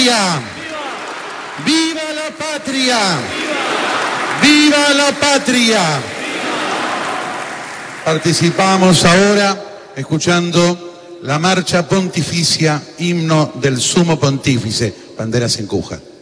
patria! ¡Viva la patria! ¡Viva la patria! Participamos ahora escuchando la marcha pontificia, himno del sumo pontífice, banderas en Cuja.